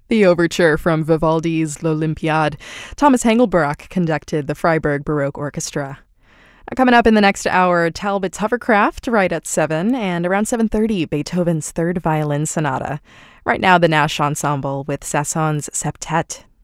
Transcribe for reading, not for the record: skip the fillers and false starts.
The overture from Vivaldi's L'Olympiade. Thomas Hengelbach conducted the Freiburg Baroque Orchestra. Coming up in the next hour, Talbot's Hovercraft right at 7, and around 7:30, Beethoven's Third Violin Sonata. Right now, the Nash Ensemble with Sasson's Septet.